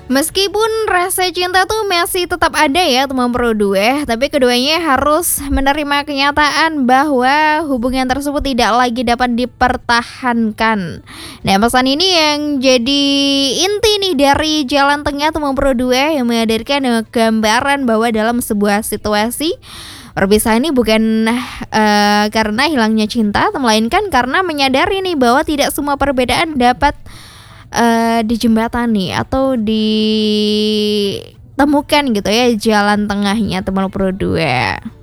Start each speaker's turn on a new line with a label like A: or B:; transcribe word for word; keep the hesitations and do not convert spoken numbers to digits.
A: Meskipun rasa cinta tuh masih tetap ada ya teman Pro dua, tapi keduanya harus menerima kenyataan bahwa hubungan tersebut tidak lagi dapat dipertahankan. Nah, pesan ini yang jadi inti nih dari jalan tengah teman Pro dua yang menghadirkan eh, gambaran bahwa dalam sebuah situasi perpisahan ini bukan eh, karena hilangnya cinta, melainkan karena menyadari nih bahwa tidak semua perbedaan dapat eh, dijembatani atau ditemukan gitu ya jalan tengahnya teman Pro dua.